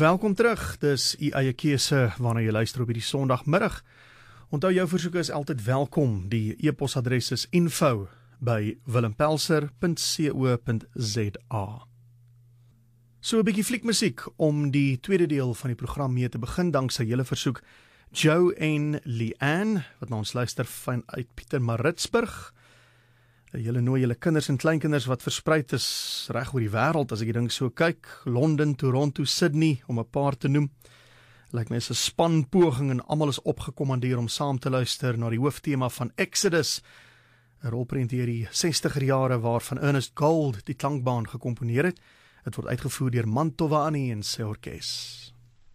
Welkom terug, dis u eie keuse wanneer jy luister op hierdie Sondagmiddag. Onthou jou versoeke is altyd welkom, die e-posadres is info@willempelser.co.za. So 'n bietjie fliekmusiek om die tweede deel van die program mee te begin, danksy julle versoek. Joe en Leanne, wat na ons luister vanuit Pietermaritzburg. Julle nooi julle kinders en kleinkinders wat verspreid is reg oor die wêreld, as ek die ding so kyk, Londen, Toronto, Sydney, om 'n paar te noem. Lyk my is 'n spanpoging en almal is opgekommandeer om saam te luister na die hooftema van Exodus, 'n rolprent deur die 60er jare waarvan Ernest Gold die klankbaan gekomponeer het. Dit word uitgevoer deur Mantovani en sy orkes.